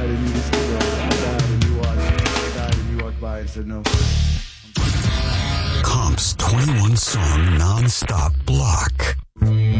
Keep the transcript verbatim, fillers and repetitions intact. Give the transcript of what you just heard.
died and you just, you know, I died and you watched, I died and you walked by and said no. Comp's twenty-one song non-stop block.